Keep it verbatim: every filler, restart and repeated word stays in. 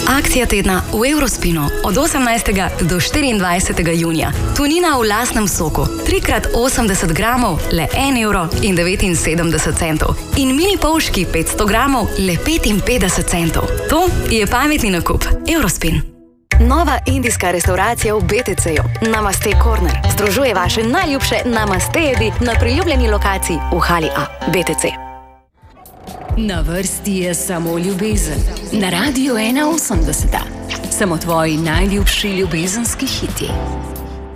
Akcija tedna v Eurospinu od osemnajstega do štiriindvajsetega junija. Tunina v lastnem soku, tri krat osemdeset gramov, le en evro in devetinsedemdeset centov. In mini polški petsto gramov, le petinpetdeset centov. To je pametni nakup. Eurospin. Nova indijska restauracija v B T C-ju, Namaste Corner, združuje vaše najljubše namaste jedi na priljubljeni lokaciji v hali A, B T C. Na vrsti je samo ljubezen. Na Radiu ena osemdeset. Samo tvoji najljubši ljubezenski hiti.